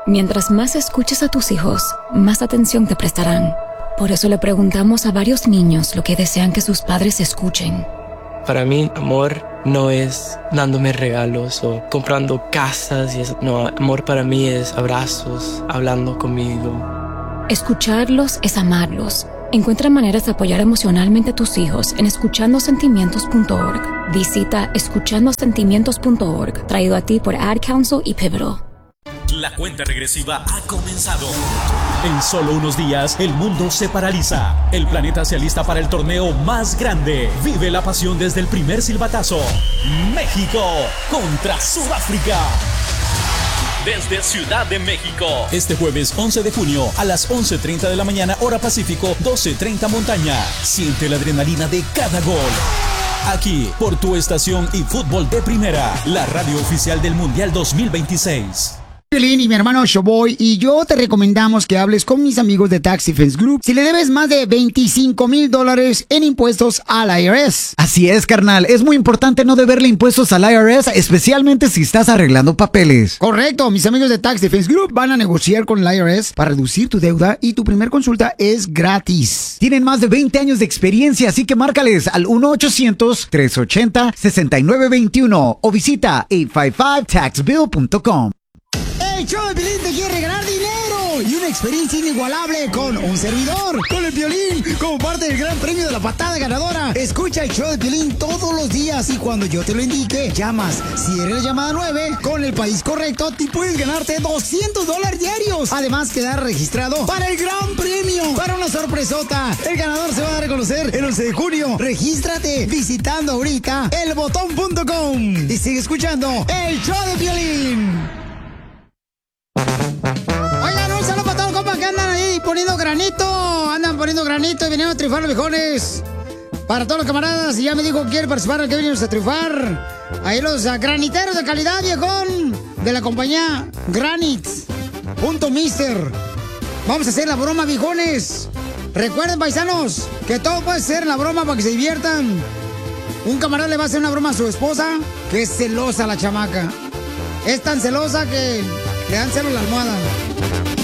Mientras más escuches a tus hijos, más atención te prestarán. Por eso le preguntamos a varios niños lo que desean que sus padres escuchen. Para mí, amor no es dándome regalos o comprando casas y eso. No, amor para mí es abrazos, hablando conmigo. Escucharlos es amarlos. Encuentra maneras de apoyar emocionalmente a tus hijos en escuchandosentimientos.org. Visita escuchandosentimientos.org, traído a ti por Ad Council y Pivotal. La cuenta regresiva ha comenzado. En solo unos días, el mundo se paraliza. El planeta se alista para el torneo más grande. Vive la pasión desde el primer silbatazo. México contra Sudáfrica. Desde Ciudad de México. Este jueves 11 de junio a las 11:30 de la mañana, hora Pacífico, 12:30 montaña. Siente la adrenalina de cada gol. Aquí, por tu estación y Fútbol de Primera, la radio oficial del Mundial 2026. Piolín y mi hermano Showboy y yo te recomendamos que hables con mis amigos de Tax Defense Group si le debes más de $25,000 en impuestos al IRS. Así es, carnal. Es muy importante no deberle impuestos al IRS, especialmente si estás arreglando papeles. Correcto. Mis amigos de Tax Defense Group van a negociar con el IRS para reducir tu deuda y tu primer consulta es gratis. Tienen más de 20 años de experiencia, así que márcales al 1-800-380-6921 o visita 855taxbill.com. El show de Piolín te quiere regalar dinero y una experiencia inigualable con un servidor, con el Piolín, como parte del gran premio de la patada ganadora. Escucha el show de Piolín todos los días y cuando yo te lo indique, llamas. Si eres la llamada 9, con el país correcto, te puedes ganarte $200 diarios. Además, quedar registrado para el gran premio, para una sorpresota. El ganador se va a dar a conocer el 11 de junio. Regístrate visitando ahorita elbotón.com y sigue escuchando el show de Piolín. Oigan, un saludo para todos los compas que andan ahí poniendo granito. Andan poniendo granito y vinieron a triunfar los viejones. Para todos los camaradas, y ya me dijo que quiere participar, que venimos a triunfar. Ahí los graniteros de calidad, viejón. De la compañía Granit.Mister. Vamos a hacer la broma, viejones. Recuerden, paisanos, que todo puede ser la broma para que se diviertan. Un camarada le va a hacer una broma a su esposa, que es celosa la chamaca. Es tan celosa que le dan celo a la almohada.